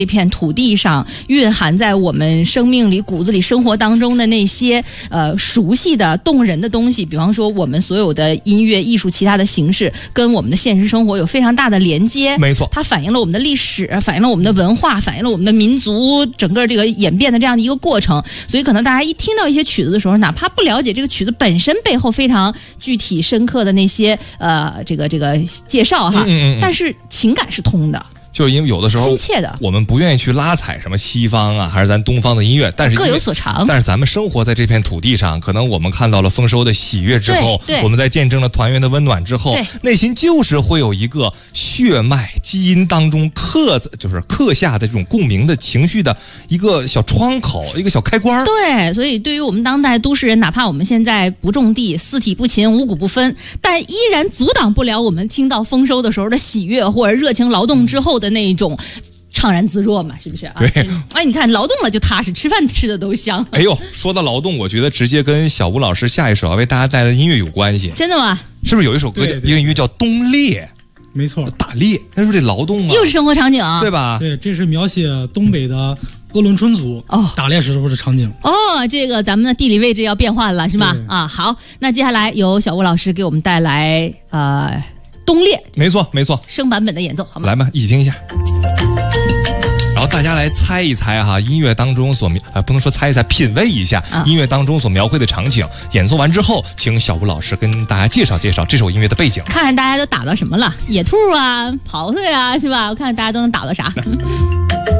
这片土地上蕴含在我们生命里、骨子里、生活当中的那些熟悉的、动人的东西，比方说我们所有的音乐、艺术、其他的形式，跟我们的现实生活有非常大的连接。 没错， 它反映了我们的历史，反映了我们的文化，反映了我们的民族整个这个演变的这样的一个过程。所以可能大家一听到一些曲子的时候，哪怕不了解这个曲子本身背后非常具体深刻的那些这个介绍哈，但是情感是通的。 就是因为有的时候亲切的， 我们不愿意去拉踩什么西方啊，还是咱东方的音乐，但是各有所长。 但是咱们生活在这片土地上，可能我们看到了丰收的喜悦之后，我们在见证了团圆的温暖之后，内心就是会有一个血脉基因当中刻下的这种共鸣的情绪的一个小窗口，一个小开关。 对，所以对于我们当代都市人，哪怕我们现在不种地，四体不勤，五谷不分，但依然阻挡不了我们听到丰收的时候的喜悦或者热情劳动之后的那一种怅然自若嘛，是不是啊？ 对， 哎，你看劳动了就踏实，吃饭吃的都香。 哎呦，说到劳动，我觉得直接跟小吴老师下一首要为大家带来的音乐有关系。 真的吗？ 是不是有一首歌叫一个音乐叫《冬猎》？没错，打猎，那是这劳动吗？ 又是生活场景， 对吧？ 对，这是描写东北的鄂伦春族打猎时候的场景。 这个咱们的地理位置要变换了，是吗？啊，好，那接下来由小吴老师给我们带来冬猎， 没错， 声版本的演奏，好吗？ 来吧，一起听一下。然后大家来猜一猜哈，音乐当中不能说猜一猜，品味一下音乐当中所描绘的场景。演奏完之后，请小吴老师跟大家介绍介绍这首音乐的背景。 看看大家都打到什么了？野兔啊，狍子呀，是吧？我看看大家都能打到啥。